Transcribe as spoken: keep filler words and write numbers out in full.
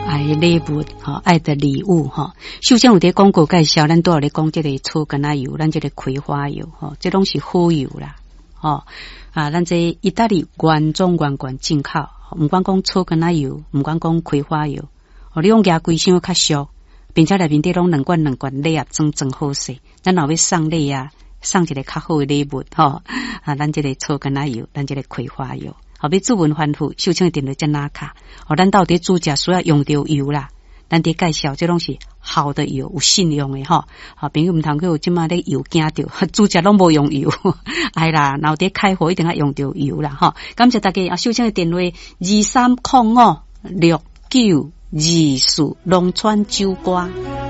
爱的礼物吼，爱的礼物吼。首先有伫广告介绍，咱都有咧讲这个草橄榄油，咱这个葵花油吼，这拢是好油啦吼啊，咱这意大利原装原罐进口，唔管讲草橄榄油，唔管讲葵花油，哦，你用牙规箱较俗，并且内面底拢两罐两罐礼盒装装好势，咱若要送礼啊，送一个较好的礼物吼啊，咱这个草橄榄油，咱这个葵花油。后要主文繁复，首先电话在哪卡？哦，咱到底煮食需要用到油啦，咱伫介绍这拢是好的油，有信用的吼。好，朋友唔通去有即马咧油惊着，煮食拢无用油，哎啦，然后伫开火一定要用到油啦吼。感谢大家啊，首先的电话二三零五六九二四龙川酒瓜。